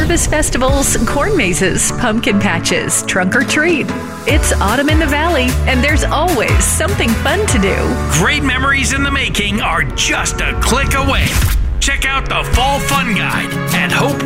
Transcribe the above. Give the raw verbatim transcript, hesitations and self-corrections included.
harvest festivals, corn mazes, pumpkin patches, trunk or treat. It's autumn in the valley, and there's always something fun to do. Great memories in the making are just a click away. Check out the Fall Fun Guide at Hope